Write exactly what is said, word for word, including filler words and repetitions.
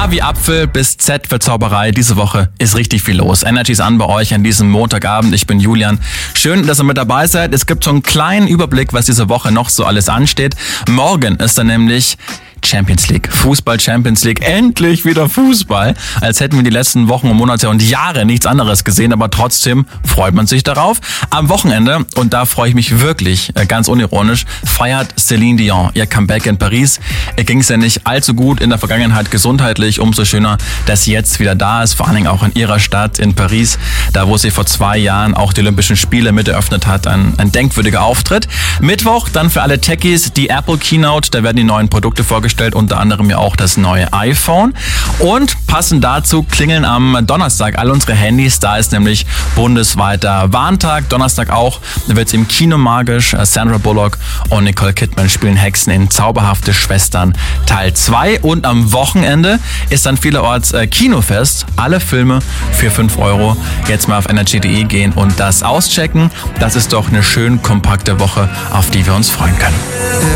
A wie Apfel bis Z für Zauberei. Diese Woche ist richtig viel los. Energy ist an bei euch an diesem Montagabend. Ich bin Julian. Schön, dass ihr mit dabei seid. Es gibt so einen kleinen Überblick, was diese Woche noch so alles ansteht. Morgen ist dann nämlich Champions League. Fußball Champions League. Endlich wieder Fußball. Als hätten wir die letzten Wochen und Monate und Jahre nichts anderes gesehen, aber trotzdem freut man sich darauf. Am Wochenende, und da freue ich mich wirklich, ganz unironisch, feiert Celine Dion ihr Comeback in Paris. Ihr ging es ja nicht allzu gut in der Vergangenheit gesundheitlich. Umso schöner, dass sie jetzt wieder da ist, vor allen Dingen auch in ihrer Stadt in Paris, da wo sie vor zwei Jahren auch die Olympischen Spiele mit eröffnet hat. Ein, ein denkwürdiger Auftritt. Mittwoch dann für alle Techies die Apple Keynote. Da werden die neuen Produkte vorgestellt. Unter anderem ja auch das neue iPhone. Und passend dazu klingeln am Donnerstag all unsere Handys. Da ist nämlich bundesweiter Warntag. Donnerstag auch wird es im Kino magisch. Sandra Bullock und Nicole Kidman spielen Hexen in Zauberhafte Schwestern Teil zwei. Und am Wochenende ist dann vielerorts äh, Kinofest. Alle Filme für fünf Euro. Jetzt mal auf energy punkt de gehen und das auschecken. Das ist doch eine schön kompakte Woche, auf die wir uns freuen können.